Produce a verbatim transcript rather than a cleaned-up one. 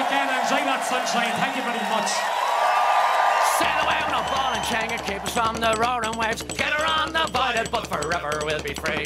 again. Enjoy that sunshine. Thank you very much. Sail away on a ball and chain, it keeps us from the roaring waves. Get around the voided, but forever we'll be free.